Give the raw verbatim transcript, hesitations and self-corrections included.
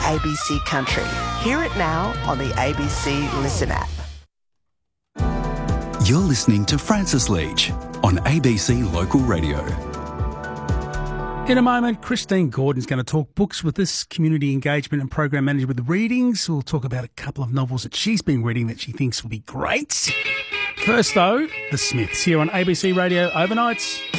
A B C Country. Hear it now on the A B C Listen app. You're listening to Francis Leach on A B C Local Radio. In a moment, Christine Gordon's going to talk books with us, community engagement and program manager with the readings. We'll talk about a couple of novels that she's been reading that she thinks will be great. First, though, The Smiths here on A B C Radio Overnights.